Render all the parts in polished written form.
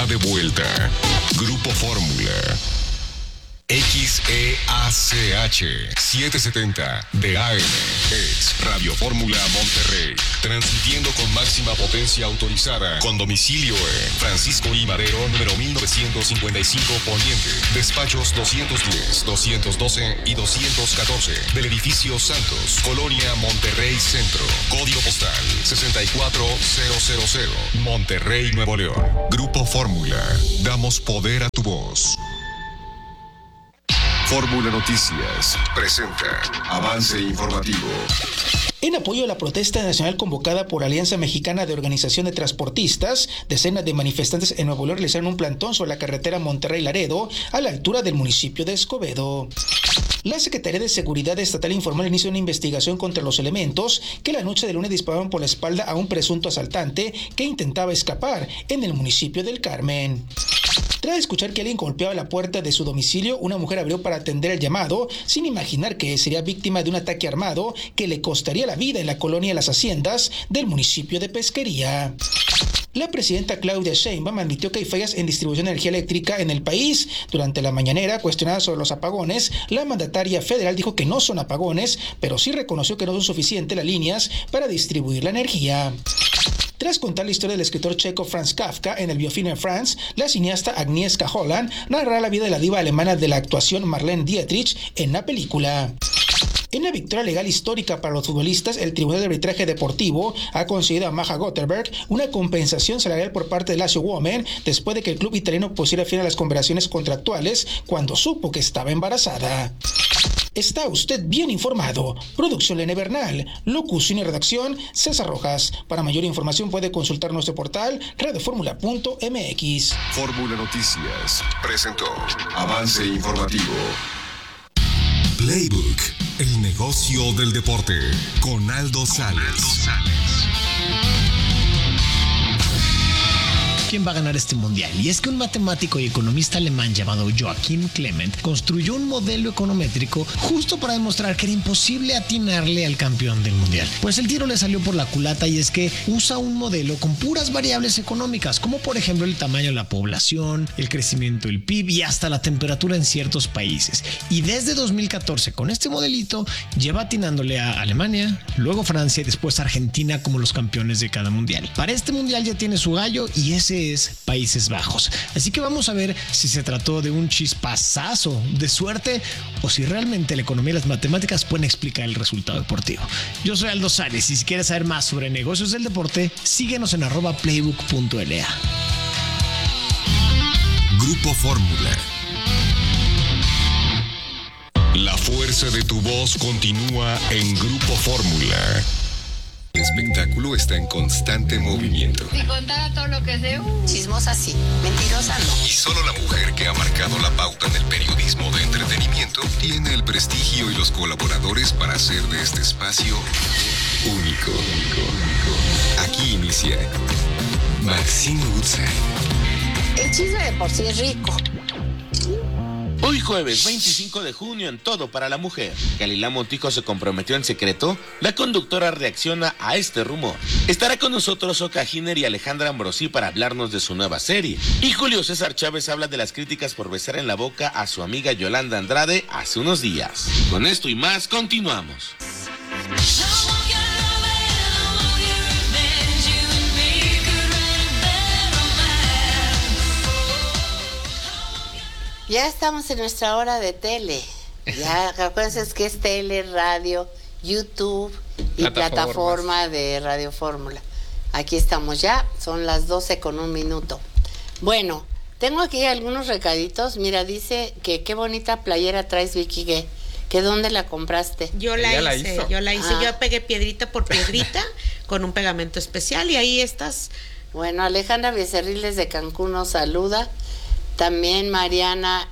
de vuelta. Grupo Fórmula. XEACH 770 de AM es Radio Fórmula Monterrey, transmitiendo con máxima potencia autorizada, con domicilio en Francisco I. Madero, número 1955 Poniente, despachos 210, 212 y 214 del edificio Santos, Colonia Monterrey Centro, código postal 64000, Monterrey, Nuevo León. Grupo Fórmula, damos poder a tu voz. Fórmula Noticias presenta avance informativo. En apoyo a la protesta nacional convocada por Alianza Mexicana de Organización de Transportistas, decenas de manifestantes en Nuevo León realizaron un plantón sobre la carretera Monterrey-Laredo a la altura del municipio de Escobedo. La Secretaría de Seguridad Estatal informó al inicio de una investigación contra los elementos que la noche de lunes dispararon por la espalda a un presunto asaltante que intentaba escapar en el municipio del Carmen. Tras escuchar que alguien golpeaba la puerta de su domicilio, una mujer abrió para atender el llamado, sin imaginar que sería víctima de un ataque armado que le costaría la vida en la colonia Las Haciendas del municipio de Pesquería. La presidenta Claudia Sheinbaum admitió que hay fallas en distribución de energía eléctrica en el país. Durante la mañanera, cuestionada sobre los apagones, la mandataria federal dijo que no son apagones, pero sí reconoció que no son suficientes las líneas para distribuir la energía. Tras contar la historia del escritor checo Franz Kafka en el Biofilm en France, la cineasta Agnieszka Holland narrará la vida de la diva alemana de la actuación Marlene Dietrich en la película. En una victoria legal histórica para los futbolistas, el Tribunal de Arbitraje Deportivo ha concedido a Maja Gotterberg una compensación salarial por parte de Lazio Women después de que el club italiano pusiera fin a las conversaciones contractuales cuando supo que estaba embarazada. Está usted bien informado. Producción Lene Bernal. Locución y redacción César Rojas. Para mayor información puede consultar nuestro portal radioformula.mx. Fórmula Noticias presentó avance informativo. Playbook, el negocio del deporte, con Aldo Sales. ¿Quién va a ganar este mundial? Y es que un matemático y economista alemán llamado Joachim Clement construyó un modelo econométrico justo para demostrar que era imposible atinarle al campeón del mundial. Pues el tiro le salió por la culata, y es que usa un modelo con puras variables económicas, como por ejemplo el tamaño de la población, el crecimiento del PIB y hasta la temperatura en ciertos países. Y desde 2014, con este modelito, lleva atinándole a Alemania, luego Francia y después Argentina como los campeones de cada mundial. Para este mundial ya tiene su gallo, y ese es Países Bajos. Así que vamos a ver si se trató de un chispazazo de suerte o si realmente la economía y las matemáticas pueden explicar el resultado deportivo. Yo soy Aldo Sales, y si quieres saber más sobre negocios del deporte, síguenos en @playbook.la. Grupo Fórmula. La fuerza de tu voz continúa en Grupo Fórmula. El espectáculo está en constante movimiento. Si contara todo lo que sé, chismosa sí, mentirosa no. Y solo la mujer que ha marcado la pauta en el periodismo de entretenimiento tiene el prestigio y los colaboradores para hacer de este espacio único. Aquí inicia Maxine Woodside. El chisme de por sí es rico. Hoy jueves 25 de junio en Todo para la Mujer. Galilea Montijo se comprometió en secreto. La conductora reacciona a este rumor. Estará con nosotros Oka Giner y Alejandra Ambrosí para hablarnos de su nueva serie. Y Julio César Chávez habla de las críticas por besar en la boca a su amiga Yolanda Andrade hace unos días. Con esto y más, continuamos. Ya estamos en nuestra hora de tele. Ya, acuérdense que es tele, radio, YouTube y plataforma de Radio Fórmula. Aquí estamos ya, son las 12:01. Bueno, tengo aquí algunos recaditos. Mira, dice que qué bonita playera traes, Vicky, que ¿dónde la compraste? Yo la hice. Yo pegué piedrita por piedrita con un pegamento especial y ahí estás. Bueno, Alejandra Becerriles de Cancún nos saluda. También Mariana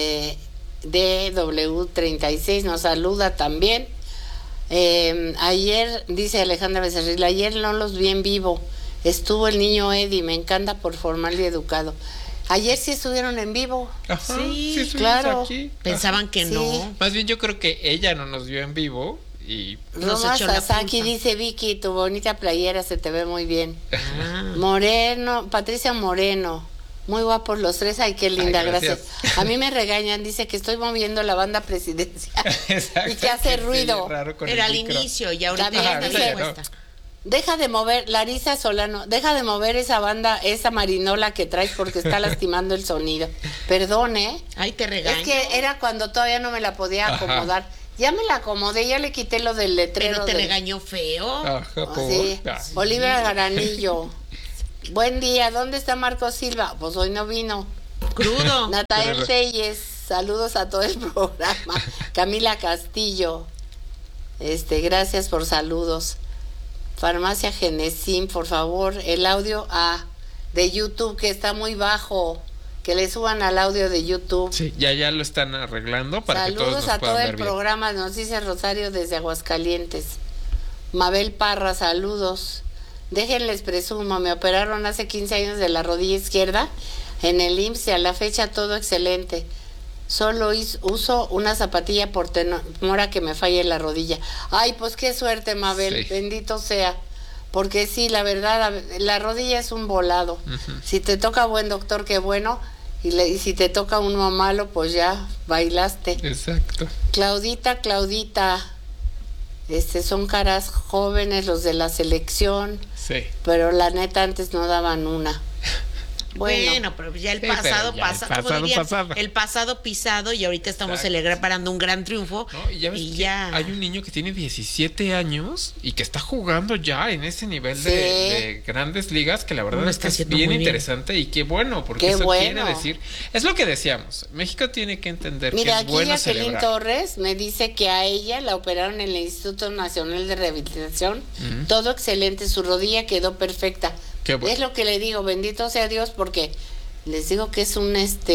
DW36 nos saluda también. Ayer, dice Alejandra Becerril, ayer no los vi en vivo. Estuvo el niño Eddie, me encanta por formal y educado. Ayer sí estuvieron en vivo. Ajá, sí claro. Aquí. Pensaban que no. Más bien yo creo que ella no nos vio en vivo y Roma Sasaki dice, Vicky, tu bonita playera se te ve muy bien. Moreno, Patricia Moreno. Muy guapos los tres, ay, qué linda, Ay, gracias. gracias. A mí me regañan, dice que estoy moviendo la banda presidencial Exacto, y que hace se ruido. oye raro con Era el al micro. inicio y ahorita Está bien, ya dice, está puesta. Deja de mover, Larisa Solano, deja de mover esa banda, esa marinola que traes porque está lastimando el sonido. Perdón, ¿eh? Ay, te regaño. Es que era cuando todavía no me la podía Ajá. acomodar. Ya me la acomodé, ya le quité lo del letrero. Pero te del- regañó feo. Ajá, Ah, por- sí. Ah. Olivia Garanillo. Buen día, ¿dónde está Marco Silva? Pues hoy no vino. Crudo. Natael Telles, saludos a todo el programa. Camila Castillo, gracias por saludos. Farmacia Genesim, por favor, el audio de YouTube que está muy bajo, que le suban al audio de YouTube. Sí, ya lo están arreglando para que todos Saludos nos a todo puedan el ver bien. programa, nos dice Rosario desde Aguascalientes. Mabel Parra, saludos. Déjenles presumo, me operaron hace 15 años de la rodilla izquierda en el IMSS y a la fecha todo excelente. Solo uso una zapatilla por temor a que me falle la rodilla. Ay, pues qué suerte, Mabel, Sí. bendito sea. Porque sí, la verdad, la rodilla es un volado. Si te toca buen doctor, qué bueno. Y si te toca uno malo, pues ya bailaste. Exacto. Claudita, son caras jóvenes los de la selección, Sí. pero la neta antes no daban una. Bueno, pero ya el Sí, pasado, pero ya el como pasado dirían, pasado. el pasado pisado y ahorita estamos Exacto. celebrando un gran triunfo. No, y ya ves que hay un niño que tiene 17 años y que está jugando ya en ese nivel Sí. de grandes ligas, que la verdad Lo es está que es haciendo bien muy bien. interesante y qué bueno, porque Qué eso bueno. quiere decir, es lo que decíamos, México tiene que entender Mira, que es aquí bueno Jacqueline celebrar. Torres me dice que a ella la operaron en el Instituto Nacional de Rehabilitación. Todo excelente, su rodilla quedó perfecta. Qué bueno. Es lo que le digo, bendito sea Dios, porque les digo que es un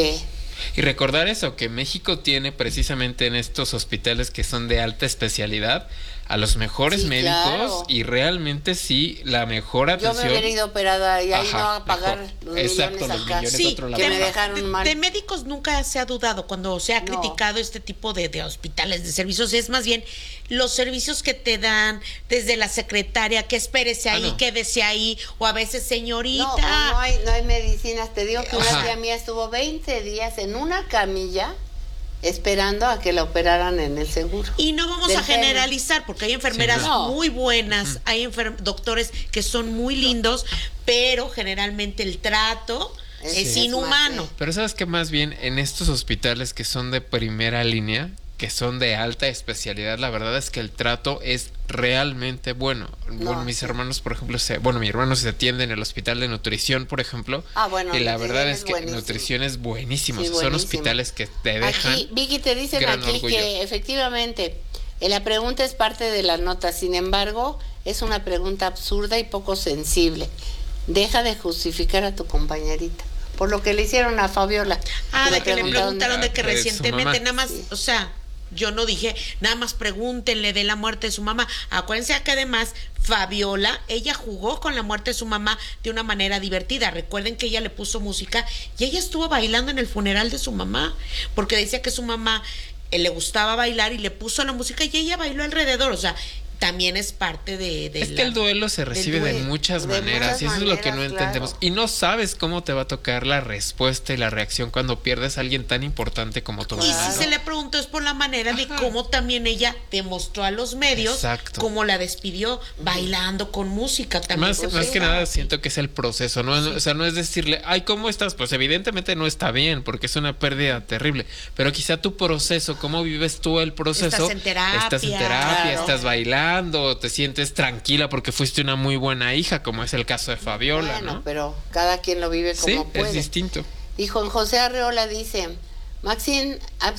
Y recordar eso, que México tiene precisamente en estos hospitales que son de alta especialidad a los mejores Sí, médicos claro. y realmente sí, la mejor Yo atención. me hubiera ido operada y ahí Ajá, no a pagar mejor. los Exacto, millones los acá. millones Sí, otro lado. que me de- dejaron mal. de médicos nunca se ha dudado cuando se ha No. criticado este tipo de hospitales, de servicios. Es más bien los servicios que te dan desde la secretaria, que espérese ahí, no. quédese ahí, o a veces señorita. No hay medicinas. Te digo que una Ajá. tía mía estuvo 20 días en una camilla esperando a que la operaran en el seguro. Y no vamos Del a generalizar, porque hay enfermeras Sí, no. muy buenas, hay doctores que son muy lindos, pero generalmente el trato es Sí. inhumano. Pero sabes que más bien en estos hospitales que son de primera línea, que son de alta especialidad, la verdad es que el trato es realmente bueno. Bueno, mis sí. hermanos, por ejemplo, mi hermano se atiende en el hospital de nutrición, por ejemplo. Ah, bueno, y la nutrición verdad es es que buenísimo. nutrición es buenísimo. Sí, O sea, son buenísimo. hospitales que te dejan. Aquí, Vicky, te dicen gran aquí orgullo. que efectivamente la pregunta es parte de la nota, sin embargo, es una pregunta absurda y poco sensible. Deja de justificar a tu compañerita. Por lo que le hicieron a Fabiola. De que le preguntaron de que de su recientemente mamá. nada más, Sí. o sea, yo no dije, nada más pregúntenle de la muerte de su mamá. Acuérdense que además Fabiola, ella jugó con la muerte de su mamá de una manera divertida. Recuerden que ella le puso música y ella estuvo bailando en el funeral de su mamá, porque decía que su mamá le gustaba bailar y le puso la música y ella bailó alrededor. O sea, también es parte de Es que el duelo se recibe de duelo. muchas De maneras muchas y eso es lo que no maneras, entendemos. claro. Y no sabes cómo te va a tocar la respuesta y la reacción cuando pierdes a alguien tan importante como tu Y mamá, si ¿no? se le preguntó es por la manera de Ajá. cómo también ella demostró a los medios Exacto. cómo la despidió bailando con música también. Más, Pues más sí. que nada siento que es el proceso, ¿no? O sea, no es decirle, ay, ¿cómo estás? Pues evidentemente no está bien, porque es una pérdida terrible. Pero quizá tu proceso, cómo vives tú el proceso. Estás en terapia, claro. estás bailando, te sientes tranquila porque fuiste una muy buena hija, como es el caso de Fabiola, Bueno, ¿no? pero cada quien lo vive Sí, como es puede. distinto. Y Juan José Arreola dice, Maxine,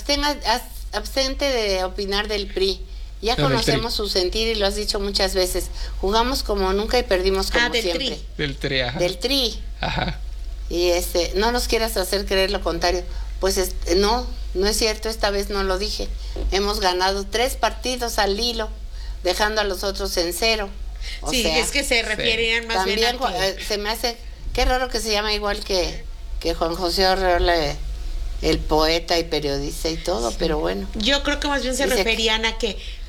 abstente de opinar del PRI. Ya No, del conocemos su sentir y lo has dicho muchas veces. Jugamos como nunca y perdimos como del siempre. Tri. Del tri, ajá. Del Tri. Ajá. Y no nos quieras hacer creer lo contrario. Pues no es cierto, esta vez no lo dije. Hemos ganado 3 partidos al hilo, dejando a los otros en 0. O Sí, sea, es que se refieren más bien también a que- se me hace, qué raro que se llama igual que Juan José Arreola, el poeta y periodista y todo, pero bueno. Yo creo que más bien se Dice referían a que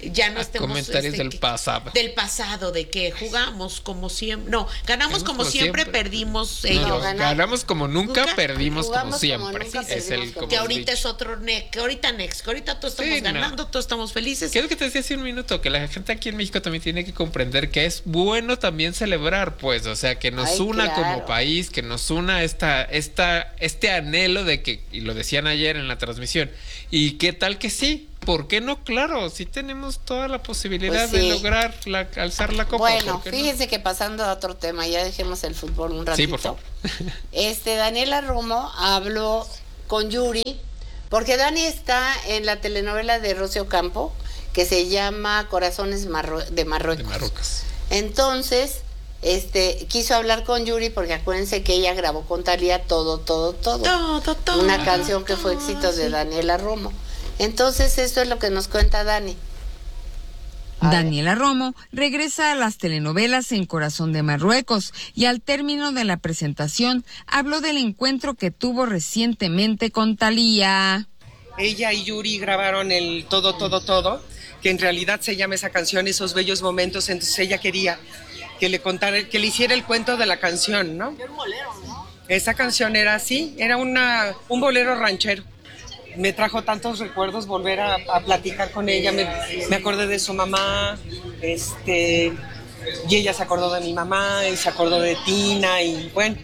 ya no estemos... Comentarios del pasado. Del pasado, de que jugamos como siempre. No, ganamos como siempre, perdimos ellos. No, ganamos como nunca, perdimos como siempre. Nunca, es el que ahorita es otro que ahorita todos estamos ganando, todos estamos felices. ¿Qué es lo que te decía hace un minuto? Que la gente aquí en México también tiene que comprender que es bueno también celebrar, pues, o sea, que nos una como país, que nos una este anhelo de que, y lo decían ayer en la transmisión, y qué tal que sí. ¿Por qué no? Claro, sí tenemos toda la posibilidad de lograr alzar la copa. Bueno, fíjense que pasando a otro tema, ya dejemos el fútbol un ratito. Sí, por favor. Daniela Romo habló con Yuri, porque Dani está en la telenovela de Rocío Campo, que se llama Corazones de Marruecos. Entonces, quiso hablar con Yuri, porque acuérdense que ella grabó con Thalía todo. Una canción que fue éxito de Daniela Romo. Entonces, esto es lo que nos cuenta Dani. Daniela Romo regresa a las telenovelas en Corazón de Marruecos y al término de la presentación habló del encuentro que tuvo recientemente con Thalía. Ella y Yuri grabaron el Todo, que en realidad se llama esa canción, Esos Bellos Momentos. Entonces ella quería que le contara, que le hiciera el cuento de la canción, ¿no? Era un bolero, ¿no? Esa canción era así, era un bolero ranchero. Me trajo tantos recuerdos volver a platicar con ella, me acordé de su mamá, y ella se acordó de mi mamá, y se acordó de Tina, y bueno,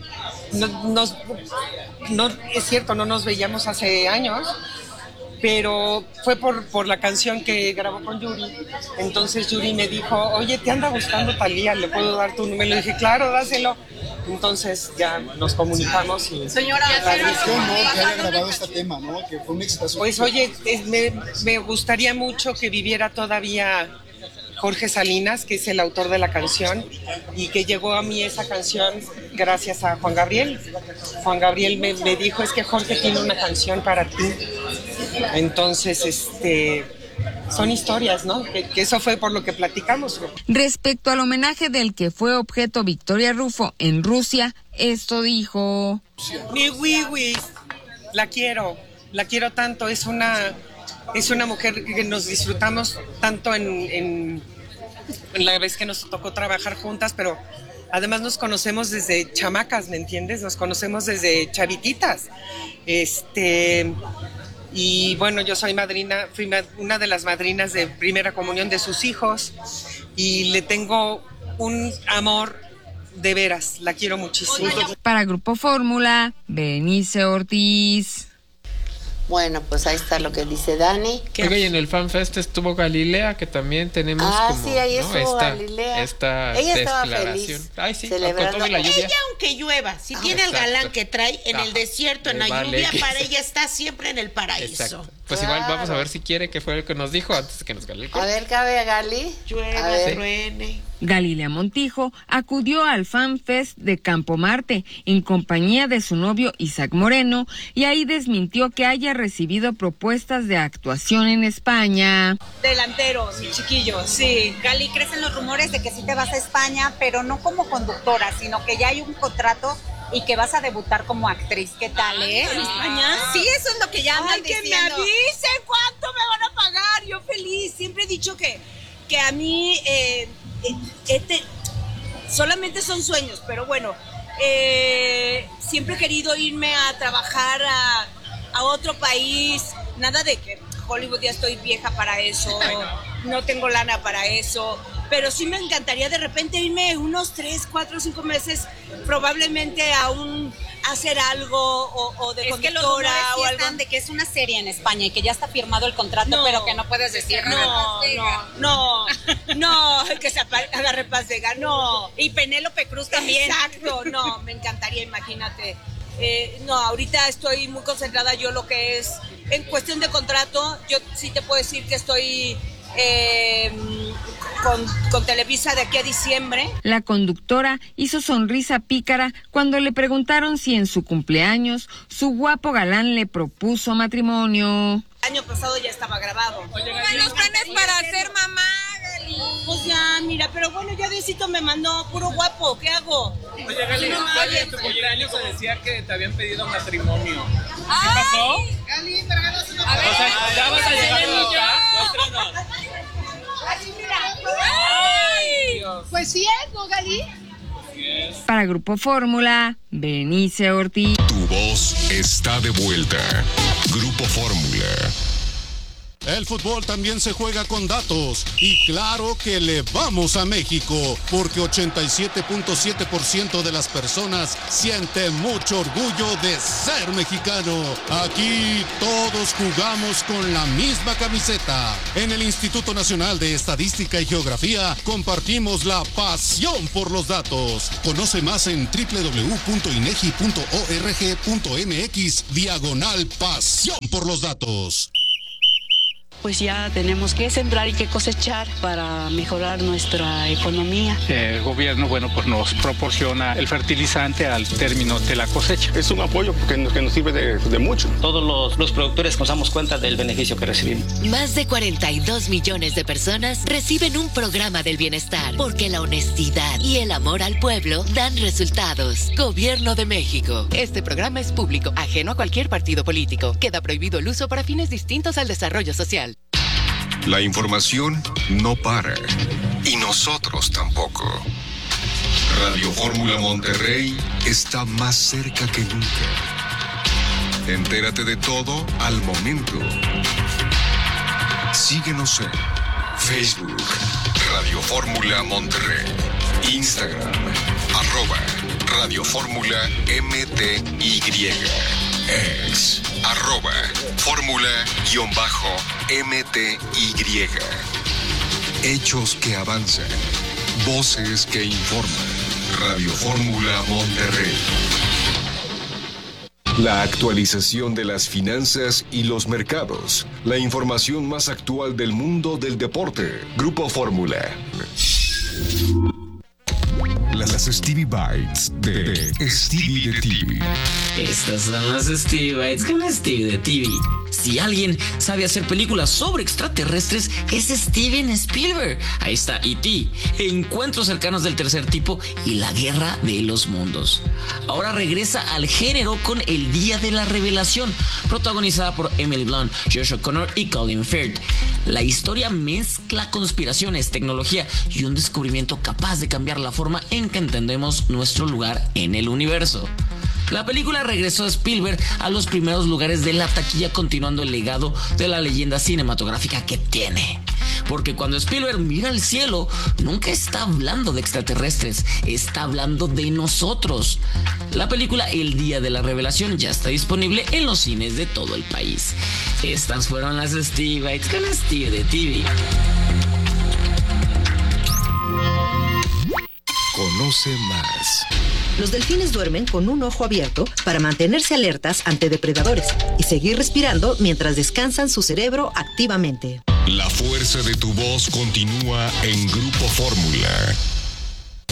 no es cierto, no nos veíamos hace años, pero fue por la canción que grabó con Yuri. Entonces Yuri me dijo, oye, te anda buscando Thalía, ¿le puedo dar tu número? Le dije, claro, dáselo. Entonces ya nos comunicamos y... Señora, que haya grabado este tema, ¿no? Que fue un exitazo. Pues oye, me gustaría mucho que viviera todavía Jorge Salinas, que es el autor de la canción, y que llegó a mí esa canción gracias a Juan Gabriel. Juan Gabriel me dijo, es que Jorge tiene una canción para ti. Entonces, son historias, ¿no? Que eso fue por lo que platicamos. Respecto al homenaje del que fue objeto Victoria Rufo en Rusia, esto dijo: mi Wiwi, la quiero tanto, es una mujer que nos disfrutamos tanto en la vez que nos tocó trabajar juntas, pero además nos conocemos desde chamacas, ¿me entiendes? Nos conocemos desde chavititas. Y bueno, yo soy fui una de las madrinas de primera comunión de sus hijos y le tengo un amor de veras, la quiero muchísimo. Para Grupo Fórmula, Berenice Ortiz. Bueno, pues ahí está lo que dice Dani. Oiga, y en el FanFest estuvo Galilea, que también tenemos sí, ahí estuvo Galilea. Ella estaba feliz. Ay, sí, celebrando. La lluvia. Ella, aunque llueva, si tiene el galán que trae en el desierto, en la lluvia, para ella está siempre en el paraíso. Exacto. Pues igual vamos a ver si quiere, que fue lo que nos dijo antes de que nos gale. A ver, cabe a Gali. Llueve, truene. Galilea Montijo acudió al FanFest de Campo Marte en compañía de su novio Isaac Moreno y ahí desmintió que haya recibido propuestas de actuación en España. Delantero, mi chiquillo, sí. Gali, crecen los rumores de que sí te vas a España, pero no como conductora, sino que ya hay un contrato y que vas a debutar como actriz. ¿Qué tal, ¿En España? Sí, eso es lo que ya andan diciendo. Que me avisen cuánto me van a pagar. Yo feliz. Siempre he dicho que a mí solamente son sueños, pero bueno, siempre he querido irme a trabajar a otro país. Nada de que Hollywood, ya estoy vieja para eso, no tengo lana para eso, pero sí me encantaría de repente irme unos 3, 4, 5 meses probablemente a hacer algo o de conductora o algo. Están de que es una serie en España y que ya está firmado el contrato, pero que no puedes decir no, que se agarre Paz Vega, no. Y Penélope Cruz también. Exacto, no, me encantaría, imagínate. No, ahorita estoy muy concentrada yo lo que es en cuestión de contrato. Yo sí te puedo decir que estoy con Televisa de aquí a diciembre. La conductora hizo sonrisa pícara cuando le preguntaron si en su cumpleaños su guapo galán le propuso matrimonio. El año pasado ya estaba grabado. Oye, los planes para ser mamá, Gali. Pues ya, mira, pero bueno, ya Diosito me mandó puro guapo, ¿qué hago? Oye, Gali, en tu cumpleaños se decía que te habían pedido matrimonio. ¿Qué pasó? Gali, pero o sea, ¿ya vas a llegar acá? Pues sí es, ¿no, Gali? Para Grupo Fórmula, Berenice Ortiz. Tu voz está de vuelta. Grupo Fórmula. El fútbol también se juega con datos y claro que le vamos a México porque 87.7% de las personas sienten mucho orgullo de ser mexicano. Aquí todos jugamos con la misma camiseta. En el Instituto Nacional de Estadística y Geografía compartimos la pasión por los datos. Conoce más en www.inegi.org.mx/pasión por los datos. Pues ya tenemos que sembrar y que cosechar para mejorar nuestra economía. El gobierno, pues nos proporciona el fertilizante al término de la cosecha. Es un apoyo que nos sirve de mucho. Todos los productores nos damos cuenta del beneficio que recibimos. Más de 42 millones de personas reciben un programa del bienestar porque la honestidad y el amor al pueblo dan resultados. Gobierno de México. Este programa es público, ajeno a cualquier partido político. Queda prohibido el uso para fines distintos al desarrollo social. La información no para. Y nosotros tampoco. Radio Fórmula Monterrey está más cerca que nunca. Entérate de todo al momento. Síguenos en Facebook, Radio Fórmula Monterrey, Instagram, @Radio Fórmula MTY, Ex, @Fórmula_MTY. Hechos que avanzan, voces que informan. Radio Fórmula Monterrey. La actualización de las finanzas y los mercados. La información más actual del mundo del deporte. Grupo Fórmula. Las Stevie Bites de Stevie de TV. Estas son las Stevie Bites con Stevie de TV. Si alguien sabe hacer películas sobre extraterrestres, es Steven Spielberg. Ahí está E.T., Encuentros cercanos del tercer tipo y La guerra de los mundos. Ahora regresa al género con El día de la revelación, protagonizada por Emily Blunt, Josh O'Connor y Colin Firth. La historia mezcla conspiraciones, tecnología y un descubrimiento capaz de cambiar la forma en que entendemos nuestro lugar en el universo. La película regresó a Spielberg a los primeros lugares de la taquilla, continuando el legado de la leyenda cinematográfica que tiene. Porque cuando Spielberg mira al cielo, nunca está hablando de extraterrestres, está hablando de nosotros. La película El día de la revelación ya está disponible en los cines de todo el país. Estas fueron las Stevie Bites con Stevie de TV. Conoce más. Los delfines duermen con un ojo abierto para mantenerse alertas ante depredadores y seguir respirando mientras descansan su cerebro activamente. La fuerza de tu voz continúa en Grupo Fórmula.